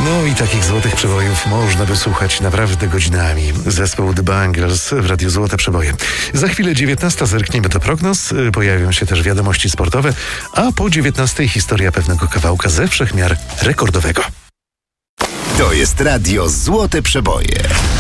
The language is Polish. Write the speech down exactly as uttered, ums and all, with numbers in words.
No i takich złotych przebojów można by słuchać naprawdę godzinami. Zespół The Bangles w Radiu Złote Przeboje. Za chwilę dziewiętnasta zerkniemy do prognoz, pojawią się też wiadomości sportowe, a po dziewiętnastej historia pewnego kawałka ze wszechmiar rekordowego. To jest Radio Złote Przeboje.